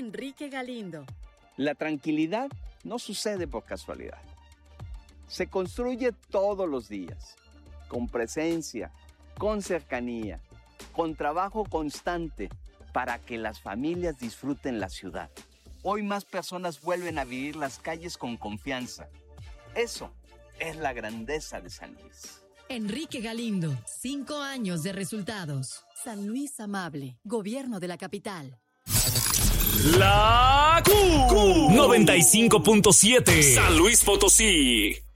Enrique Galindo. La tranquilidad no sucede por casualidad. Se construye todos los días, con presencia, con cercanía, con trabajo constante para que las familias disfruten la ciudad. Hoy más personas vuelven a vivir las calles con confianza. Eso es la grandeza de San Luis. Enrique Galindo, 5 años de resultados. San Luis Amable, Gobierno de la Capital. La Q 95.7 San Luis Potosí.